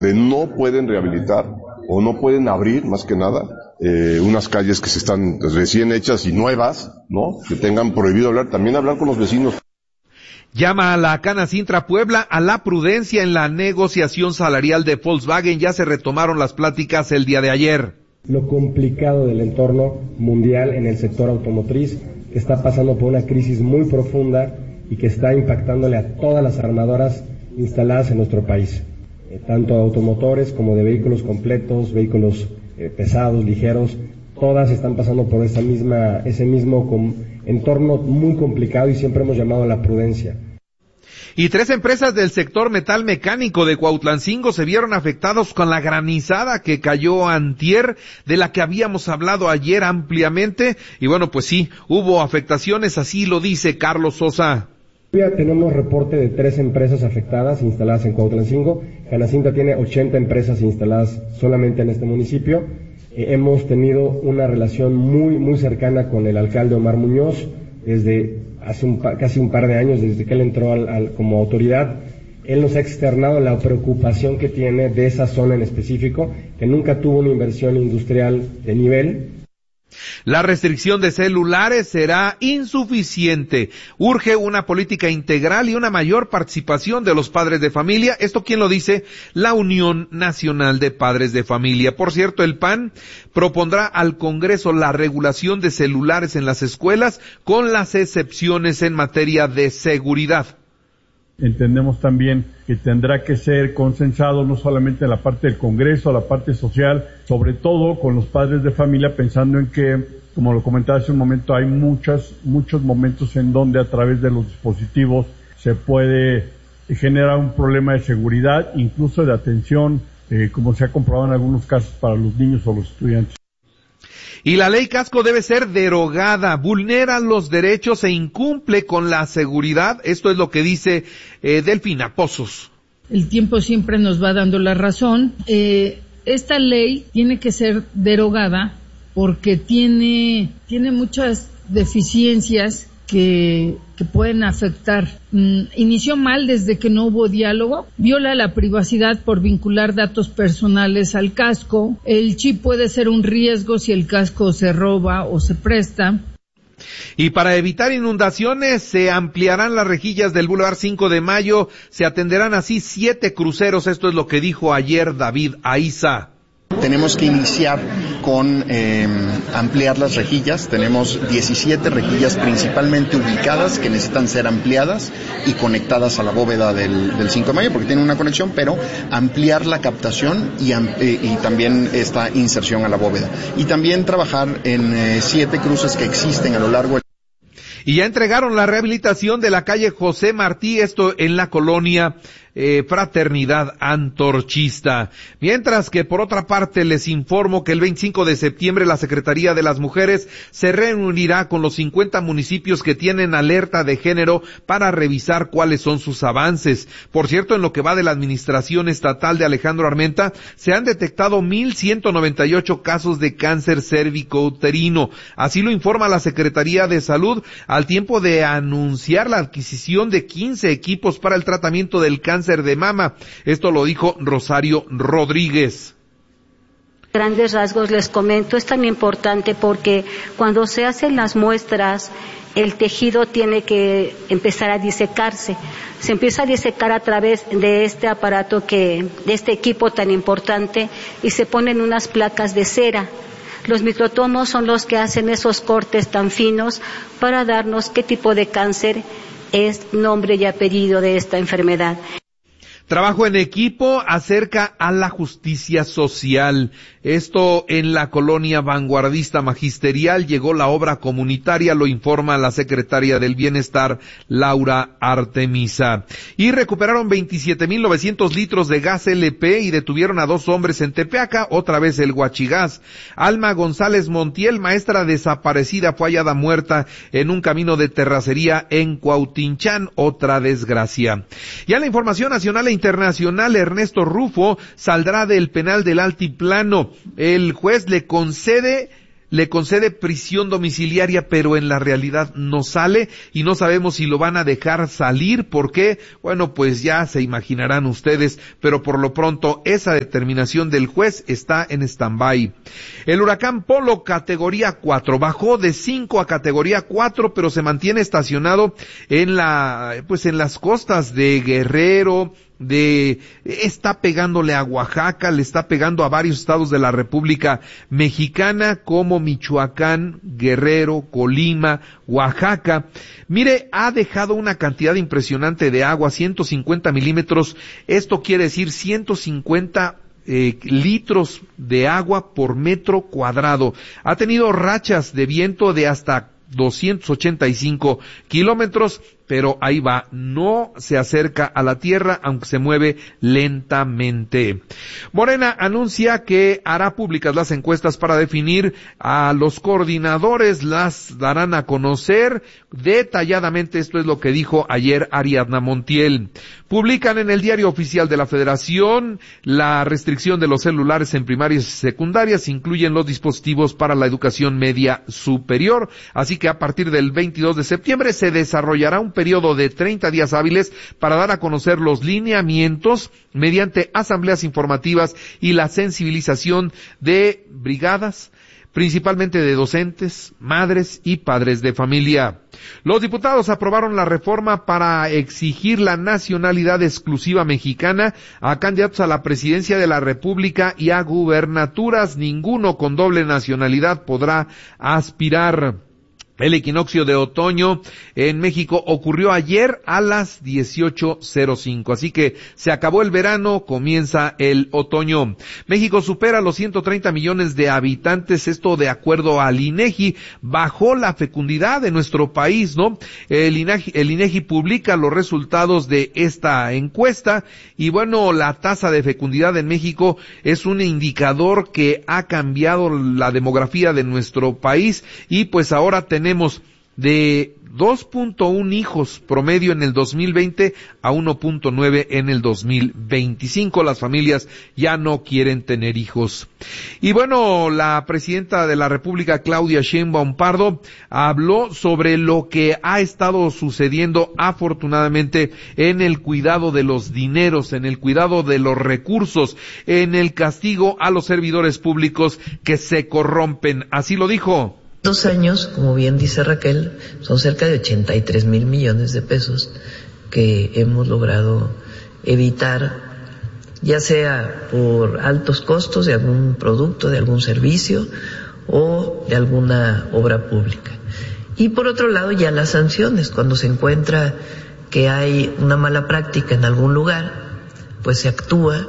No pueden rehabilitar o no pueden abrir, más que nada, unas calles que se están recién hechas y nuevas, ¿no? Que tengan prohibido hablar, también hablar con los vecinos. Llama a la Canacintra Puebla a la prudencia en la negociación salarial de Volkswagen. Ya se retomaron las pláticas el día de ayer. Lo complicado del entorno mundial en el sector automotriz, que está pasando por una crisis muy profunda y que está impactándole a todas las armadoras instaladas en nuestro país, tanto automotores como de vehículos completos, vehículos pesados, ligeros, todas están pasando por ese mismo entorno muy complicado y siempre hemos llamado a la prudencia. Y 3 empresas del sector metal mecánico de Cuautlancingo se vieron afectados con la granizada que cayó antier, de la que habíamos hablado ayer ampliamente. Y bueno, pues sí, hubo afectaciones, así lo dice Carlos Sosa. Ya tenemos reporte de 3 empresas afectadas instaladas en Cuautlancingo. Canacintra tiene 80 empresas instaladas solamente en este municipio. Hemos tenido una relación muy cercana con el alcalde Omar Muñoz desde hace casi un par de años, desde que él entró como autoridad. Él nos ha externado la preocupación que tiene de esa zona en específico, que nunca tuvo una inversión industrial de nivel. La restricción de celulares será insuficiente. Urge una política integral y una mayor participación de los padres de familia. ¿Esto quién lo dice? La Unión Nacional de Padres de Familia. Por cierto, el PAN propondrá al Congreso la regulación de celulares en las escuelas con las excepciones en materia de seguridad. Entendemos también que tendrá que ser consensado no solamente en la parte del Congreso, la parte social, sobre todo con los padres de familia, pensando en que, como lo comentaba hace un momento, hay muchos momentos en donde a través de los dispositivos se puede generar un problema de seguridad, incluso de atención, como se ha comprobado en algunos casos para los niños o los estudiantes. Y la ley Casco debe ser derogada, vulnera los derechos e incumple con la seguridad. Esto es lo que dice Delfina Pozos. El tiempo siempre nos va dando la razón. Esta ley tiene que ser derogada porque tiene muchas deficiencias que pueden afectar. Inició mal desde que no hubo diálogo, viola la privacidad por vincular datos personales al casco, el chip puede ser un riesgo si el casco se roba o se presta. Y para evitar inundaciones se ampliarán las rejillas del Boulevard 5 de Mayo, se atenderán así 7 cruceros, esto es lo que dijo ayer David Aiza. Tenemos que iniciar con ampliar las rejillas. Tenemos 17 rejillas principalmente ubicadas que necesitan ser ampliadas y conectadas a la bóveda del 5 de mayo porque tienen una conexión, pero ampliar la captación y también esta inserción a la bóveda. Y también trabajar en 7 cruces que existen a lo largo del... Y ya entregaron la rehabilitación de la calle José Martí, esto en la colonia Fraternidad Antorchista. Mientras que por otra parte les informo que el 25 de septiembre la Secretaría de las Mujeres se reunirá con los 50 municipios que tienen alerta de género para revisar cuáles son sus avances. Por cierto, en lo que va de la administración estatal de Alejandro Armenta, se han detectado 1,198 casos de cáncer cérvico-uterino. Así lo informa la Secretaría de Salud, al tiempo de anunciar la adquisición de 15 equipos para el tratamiento del cáncer de mama. Esto lo dijo Rosario Rodríguez. Grandes rasgos les comento, es tan importante porque cuando se hacen las muestras, el tejido tiene que empezar a disecarse. Se empieza a disecar a través de este aparato de este equipo tan importante y se ponen unas placas de cera. Los microtomos son los que hacen esos cortes tan finos para darnos qué tipo de cáncer es, nombre y apellido de esta enfermedad. Trabajo en equipo acerca a la justicia social. Esto en la colonia Vanguardista Magisterial llegó la obra comunitaria, lo informa la secretaria del Bienestar, Laura Artemisa. Y recuperaron 27,900 litros de gas LP y detuvieron a 2 hombres en Tepeaca, otra vez el huachigás. Alma González Montiel, maestra desaparecida, fue hallada muerta en un camino de terracería en Cuautinchán, otra desgracia. Ya la información nacional e internacional, Ernesto Rufo saldrá del penal del Altiplano. El juez le concede le concede prisión domiciliaria, pero en la realidad no sale y no sabemos si lo van a dejar salir. ¿Por qué? Bueno, pues ya se imaginarán ustedes, pero por lo pronto esa determinación del juez está en stand-by. El huracán Polo, categoría 4, bajó de 5 a categoría 4, pero se mantiene estacionado en las costas de Guerrero, está pegándole a Oaxaca, le está pegando a varios estados de la República Mexicana como Michoacán, Guerrero, Colima, Oaxaca. Mire, ha dejado una cantidad impresionante de agua, 150 milímetros, esto quiere decir 150 litros de agua por metro cuadrado. Ha tenido rachas de viento de hasta 285 kilómetros, pero ahí va, no se acerca a la tierra, aunque se mueve lentamente. Morena anuncia que hará públicas las encuestas para definir a los coordinadores, las darán a conocer detalladamente. Esto es lo que dijo ayer Ariadna Montiel. Publican en el Diario Oficial de la Federación la restricción de los celulares en primarias y secundarias, incluyen los dispositivos para la educación media superior, así que a partir del 22 de septiembre se desarrollará un periodo de 30 días hábiles para dar a conocer los lineamientos mediante asambleas informativas y la sensibilización de brigadas, principalmente de docentes, madres y padres de familia. Los diputados aprobaron la reforma para exigir la nacionalidad exclusiva mexicana a candidatos a la presidencia de la República y a gubernaturas. Ninguno con doble nacionalidad podrá aspirar. El equinoccio de otoño en México ocurrió ayer a las 18:05, así que se acabó el verano, comienza el otoño. México supera los 130 millones de habitantes, esto de acuerdo al INEGI, bajó la fecundidad de nuestro país, ¿no? El INEGI publica los resultados de esta encuesta y bueno, la tasa de fecundidad en México es un indicador que ha cambiado la demografía de nuestro país y pues ahora tenemos de 2.1 hijos promedio en el 2020 a 1.9 en el 2025. Las familias ya no quieren tener hijos. Y bueno, la presidenta de la República, Claudia Sheinbaum Pardo, habló sobre lo que ha estado sucediendo afortunadamente en el cuidado de los dineros, en el cuidado de los recursos, en el castigo a los servidores públicos que se corrompen. Así lo dijo. 2 años, como bien dice Raquel, son cerca de 83 mil millones de pesos que hemos logrado evitar, ya sea por altos costos de algún producto, de algún servicio o de alguna obra pública. Y por otro lado, ya las sanciones, cuando se encuentra que hay una mala práctica en algún lugar, pues se actúa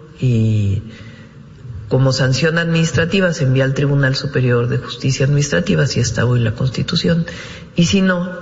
y como sanción administrativa se envía al Tribunal Superior de Justicia Administrativa, si está hoy la Constitución, y si no,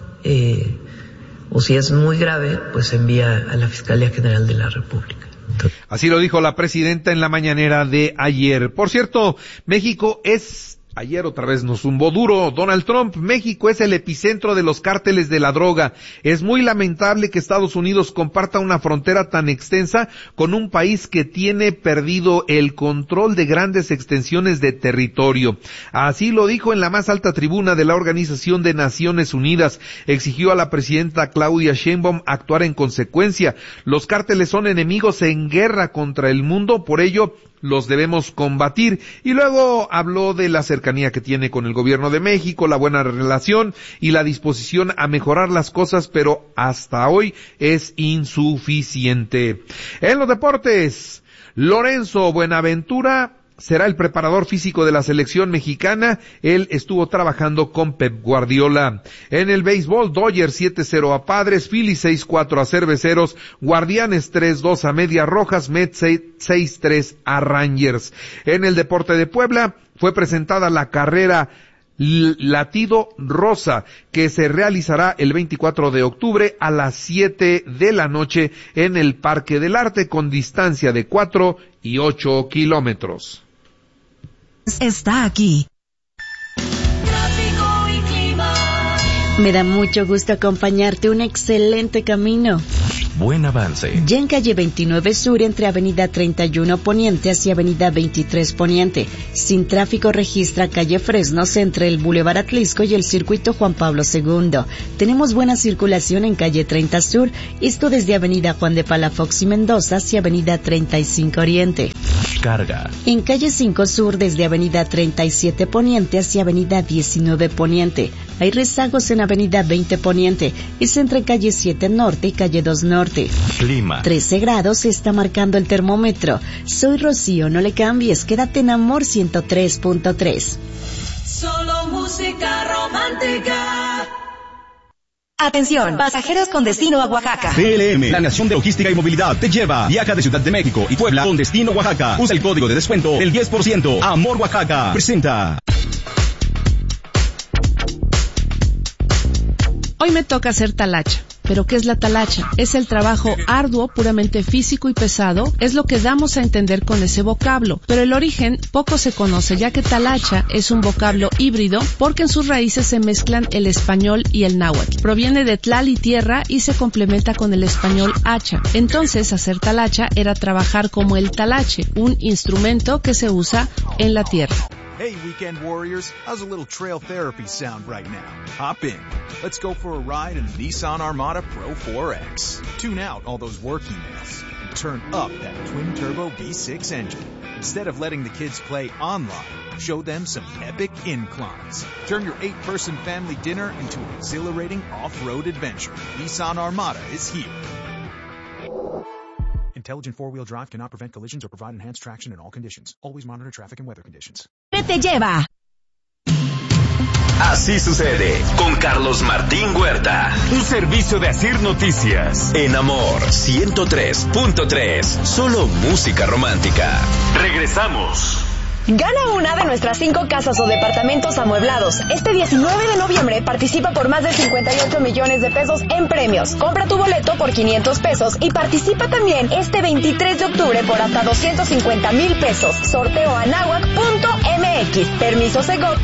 o si es muy grave, pues se envía a la Fiscalía General de la República. Así lo dijo la presidenta en la mañanera de ayer. Por cierto, México ayer otra vez nos zumbó duro Donald Trump. México es el epicentro de los cárteles de la droga. Es muy lamentable que Estados Unidos comparta una frontera tan extensa con un país que tiene perdido el control de grandes extensiones de territorio. Así lo dijo en la más alta tribuna de la Organización de Naciones Unidas. Exigió a la presidenta Claudia Sheinbaum actuar en consecuencia. Los cárteles son enemigos en guerra contra el mundo, por ello los debemos combatir. Y luego habló de la cercanía que tiene con el gobierno de México, la buena relación y la disposición a mejorar las cosas, pero hasta hoy es insuficiente. En los deportes, Lorenzo Buenaventura será el preparador físico de la selección mexicana. Él estuvo trabajando con Pep Guardiola. En el béisbol, Dodgers 7-0 a Padres, Phillies 6-4 a Cerveceros, Guardianes 3-2 a Medias Rojas, Mets 6-3 a Rangers. En el deporte de Puebla, fue presentada la carrera Latido Rosa, que se realizará el 24 de octubre a las 7 de la noche en el Parque del Arte, con distancia de 4 y 8 kilómetros. Está aquí. Tráfico y clima. Me da mucho gusto acompañarte, un excelente camino. buen avance. Ya en calle 29 Sur, entre avenida 31 Poniente hacia avenida 23 Poniente. Sin tráfico registra calle Fresnos entre el Boulevard Atlisco y el circuito Juan Pablo II. Tenemos buena circulación en calle 30 Sur, esto desde avenida Juan de Palafox y Mendoza hacia avenida 35 Oriente. Carga. En calle 5 Sur, desde avenida 37 Poniente hacia avenida 19 Poniente. Hay rezagos en avenida 20 Poniente, es entre calle 7 Norte y calle 2 Norte. Clima. 13 grados se está marcando el termómetro. Soy Rocío, no le cambies, quédate en Amor 103.3. Solo música romántica. Atención, pasajeros con destino a Oaxaca. CLM, la Nación de Logística y Movilidad, te lleva. Viaja de Ciudad de México y Puebla con destino Oaxaca. Usa el código de descuento del 10%. Amor Oaxaca. Presenta. Hoy me toca hacer talacha. ¿Pero qué es la talacha? Es el trabajo arduo, puramente físico y pesado, es lo que damos a entender con ese vocablo, pero el origen poco se conoce, ya que talacha es un vocablo híbrido porque en sus raíces se mezclan el español y el náhuatl. Proviene de tlal y tierra y se complementa con el español hacha. Entonces, hacer talacha era trabajar como el talache, un instrumento que se usa en la tierra. Hey, Weekend Warriors, how's a little trail therapy sound right now? Hop in. Let's go for a ride in the Nissan Armada Pro 4X. Tune out all those work emails and turn up that twin-turbo V6 engine. Instead of letting the kids play online, show them some epic inclines. Turn your 8-person family dinner into an exhilarating off-road adventure. Nissan Armada is here. Intelligent four-wheel drive cannot prevent collisions or provide enhanced traction in all conditions. Always monitor traffic and weather conditions. Te lleva. Así sucede con Carlos Martín Huerta. Un servicio de Asir Noticias. En Amor 103.3. Solo música romántica. Regresamos. Gana una de nuestras 5 casas o departamentos amueblados. Este 19 de noviembre participa por más de 58 millones de pesos en premios. Compra tu boleto por 500 pesos y participa también este 23 de octubre por hasta 250,000 pesos. Sorteo anahuac.mx. Permiso Segov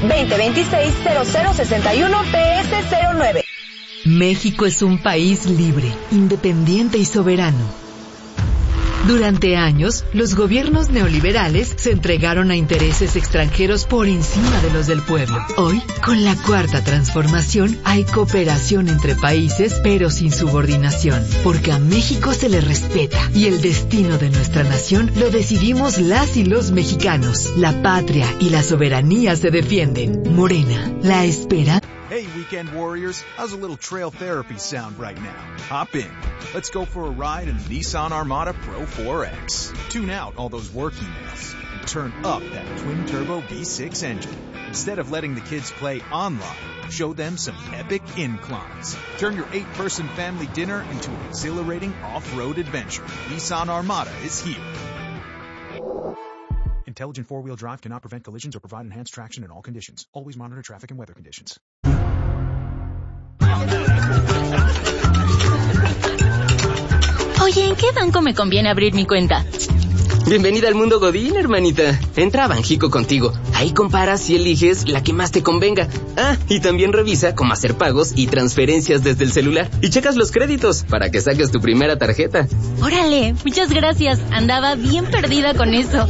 2026-0061-PS09. México es un país libre, independiente y soberano. Durante años, los gobiernos neoliberales se entregaron a intereses extranjeros por encima de los del pueblo. Hoy, con la Cuarta Transformación, hay cooperación entre países, pero sin subordinación, porque a México se le respeta y el destino de nuestra nación lo decidimos las y los mexicanos. La patria y la soberanía se defienden. Morena, la espera. Hey, Weekend Warriors, how's a little trail therapy sound right now? Hop in. Let's go for a ride in the Nissan Armada Pro 4X. Tune out all those work emails and turn up that twin-turbo V6 engine. Instead of letting the kids play online, show them some epic inclines. Turn your 8-person family dinner into an exhilarating off-road adventure. Nissan Armada is here. Intelligent four-wheel drive cannot prevent collisions or provide enhanced traction in all conditions. Always monitor traffic and weather conditions. Oye, ¿en qué banco me conviene abrir mi cuenta? Bienvenida al mundo Godín, hermanita. Entra a Banjico Contigo. Ahí comparas y eliges la que más te convenga. Ah, y también revisa cómo hacer pagos y transferencias desde el celular. Y checas los créditos para que saques tu primera tarjeta. Órale, muchas gracias. Andaba bien perdida con eso.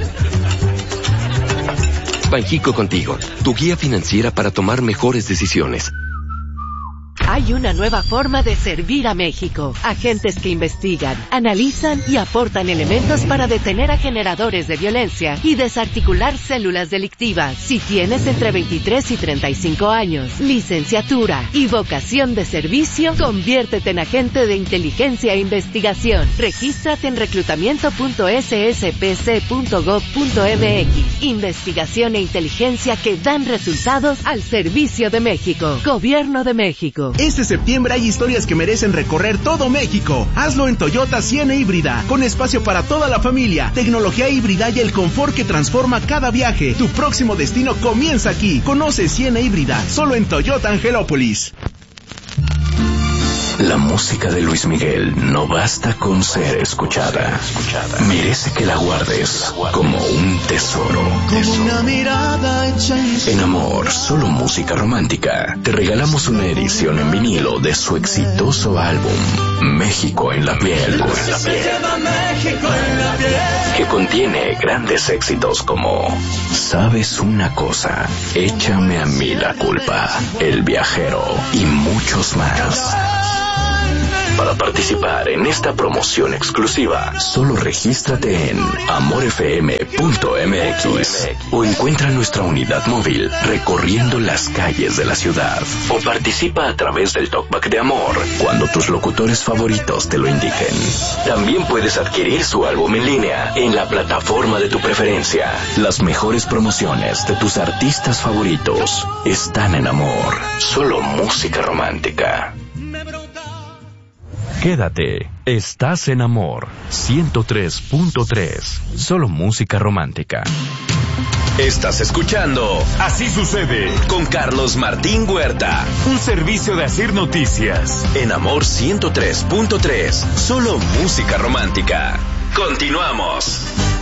Banjico Contigo, tu guía financiera para tomar mejores decisiones. Hay una nueva forma de servir a México. Agentes que investigan, analizan y aportan elementos para detener a generadores de violencia y desarticular células delictivas. Si tienes entre 23 y 35 años, licenciatura y vocación de servicio, conviértete en agente de inteligencia e investigación. Regístrate en reclutamiento.spc.gov.mx. Investigación e inteligencia que dan resultados al servicio de México. Gobierno de México. Este septiembre hay historias que merecen recorrer todo México. Hazlo en Toyota Siena Híbrida, con espacio para toda la familia, tecnología híbrida y el confort que transforma cada viaje. Tu próximo destino comienza aquí. Conoce Siena Híbrida, solo en Toyota Angelópolis. La música de Luis Miguel no basta con ser escuchada. Merece que la guardes como un tesoro. En Amor, solo música romántica, te regalamos una edición en vinilo de su exitoso álbum México en la piel, que contiene grandes éxitos como Sabes una cosa, Échame a mí la culpa, El viajero y muchos más. Para participar en esta promoción exclusiva, solo regístrate en amorfm.mx o encuentra nuestra unidad móvil recorriendo las calles de la ciudad, o participa a través del Talkback de Amor cuando tus locutores favoritos te lo indiquen. También puedes adquirir su álbum en línea en la plataforma de tu preferencia. Las mejores promociones de tus artistas favoritos están en Amor, solo música romántica. Quédate, estás en Amor 103.3, solo música romántica. Estás escuchando Así Sucede con Carlos Martín Huerta, un servicio de Asir Noticias en Amor 103.3, solo música romántica. Continuamos.